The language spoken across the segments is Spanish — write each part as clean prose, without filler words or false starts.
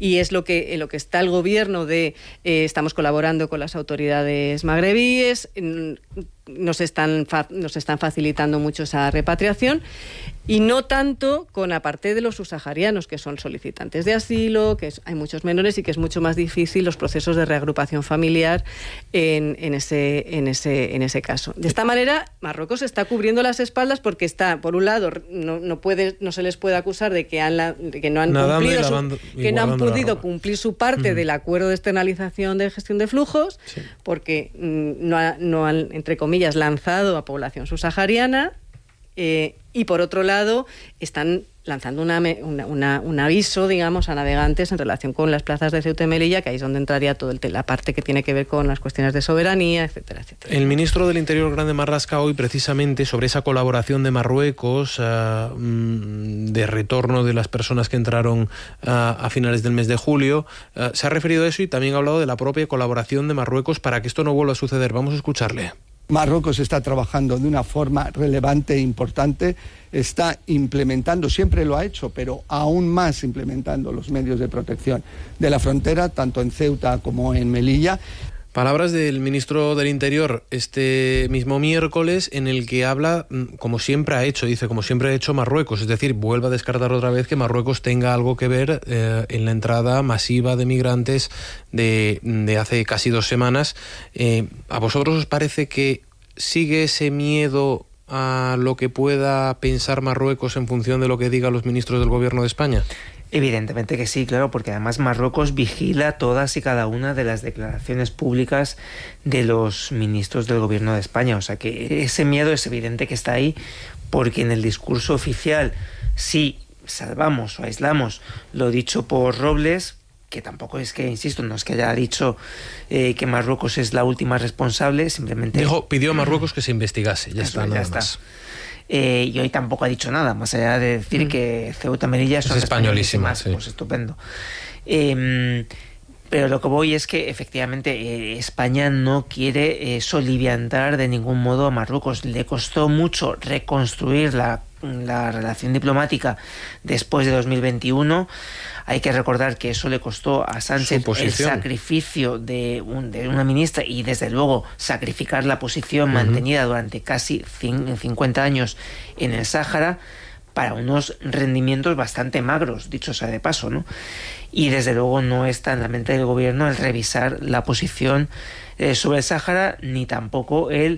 y es lo que está el gobierno de estamos colaborando con las autoridades magrebíes, nos están facilitando mucho esa repatriación, y no tanto con la parte de los subsaharianos, que son solicitantes de asilo, hay muchos menores y que es mucho más difícil los procesos de reagrupación familiar en ese caso. De esta manera, Marruecos está cubriendo las espaldas porque está, por un lado, no se les puede acusar de que no han podido cumplir su parte del acuerdo de externalización de gestión de flujos, porque no han, entre comillas, lanzado a población subsahariana, y por otro lado están lanzando un aviso, digamos, a navegantes en relación con las plazas de Ceuta y Melilla, que ahí es donde entraría toda la parte que tiene que ver con las cuestiones de soberanía, etcétera, etcétera. El ministro del Interior, Grande Marlaska, hoy precisamente sobre esa colaboración de Marruecos, de retorno de las personas que entraron a finales del mes de julio, se ha referido a eso y también ha hablado de la propia colaboración de Marruecos para que esto no vuelva a suceder. Vamos a escucharle. Marruecos está trabajando de una forma relevante e importante, está implementando, siempre lo ha hecho, pero aún más implementando los medios de protección de la frontera, tanto en Ceuta como en Melilla. Palabras del ministro del Interior este mismo miércoles, en el que habla, como siempre ha hecho, dice, como siempre ha hecho Marruecos, es decir, vuelve a descartar otra vez que Marruecos tenga algo que ver en la entrada masiva de migrantes de hace casi 2 semanas. ¿A vosotros os parece que sigue ese miedo a lo que pueda pensar Marruecos en función de lo que digan los ministros del Gobierno de España? Evidentemente que sí, claro, porque además Marruecos vigila todas y cada una de las declaraciones públicas de los ministros del Gobierno de España. O sea que ese miedo es evidente que está ahí, porque en el discurso oficial sí salvamos o aislamos lo dicho por Robles, que tampoco es que, insisto, no es que haya dicho que Marruecos es la última responsable, simplemente... Pidió a Marruecos que se investigase, ya está, nada más. Y hoy tampoco ha dicho nada, más allá de decir que Ceuta y Melilla son españolísimas. Sí. Pues estupendo. Pero lo que voy es que efectivamente España no quiere soliviantar de ningún modo a Marruecos. Le costó mucho reconstruir la relación diplomática después de 2021. Hay que recordar que eso le costó a Sánchez el sacrificio de una ministra y desde luego sacrificar la posición mantenida durante casi 50 años en el Sáhara para unos rendimientos bastante magros, dicho sea de paso, ¿no? Y desde luego no está en la mente del gobierno el revisar la posición sobre el Sáhara, ni tampoco el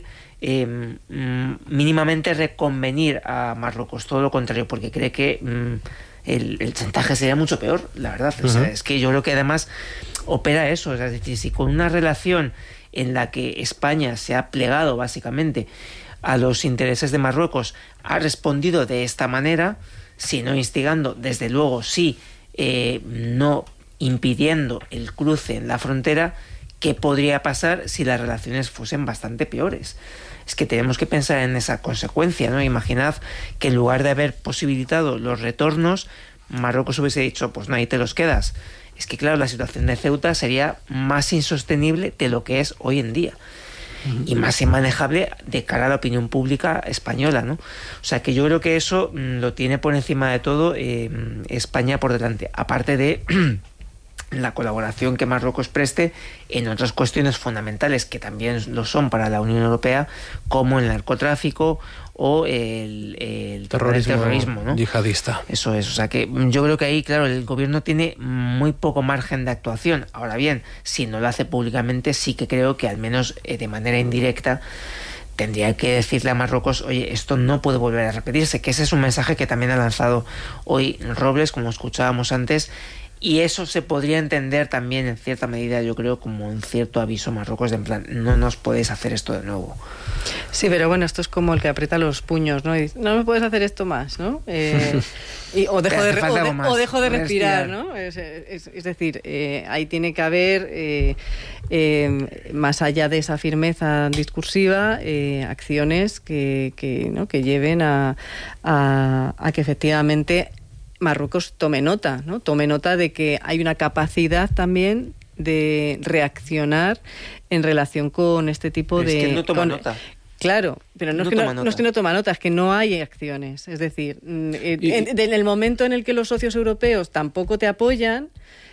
mínimamente reconvenir a Marruecos, todo lo contrario, porque cree que el chantaje sería mucho peor, la verdad. O sea, es que yo creo que además opera eso, o sea, es decir, si con una relación en la que España se ha plegado básicamente a los intereses de Marruecos ha respondido de esta manera, si no instigando, desde luego sí, no impidiendo el cruce en la frontera, ¿qué podría pasar si las relaciones fuesen bastante peores? Es que tenemos que pensar en esa consecuencia, ¿no? Imaginad que en lugar de haber posibilitado los retornos, Marruecos hubiese dicho, pues no, ahí te los quedas. Es que claro, la situación de Ceuta sería más insostenible de lo que es hoy en día. Y más inmanejable de cara a la opinión pública española, ¿no? O sea que yo creo que eso lo tiene por encima de todo España por delante, aparte de la colaboración que Marruecos preste en otras cuestiones fundamentales que también lo son para la Unión Europea, como el narcotráfico o el terrorismo, ¿no? Yihadista. Eso es, o sea que yo creo que ahí, claro, el gobierno tiene muy poco margen de actuación. Ahora bien, si no lo hace públicamente, sí que creo que al menos de manera indirecta tendría que decirle a Marruecos, oye, esto no puede volver a repetirse, que ese es un mensaje que también ha lanzado hoy Robles, como escuchábamos antes. Y eso se podría entender también en cierta medida, yo creo, como un cierto aviso a Marruecos de en plan, no nos podéis hacer esto de nuevo. Sí, pero bueno, esto es como el que aprieta los puños, ¿no? Y dice, no me puedes hacer esto más, ¿no? O dejo de respirar, ¿no? Es decir, ahí tiene que haber, más allá de esa firmeza discursiva, acciones que lleven a que efectivamente Marruecos tome nota, ¿no? Tome nota de que hay una capacidad también de reaccionar en relación con este tipo de... Es que no toma nota. Claro, pero no es que no toma nota, es que no hay acciones. Es decir, en el momento en el que los socios europeos tampoco te apoyan,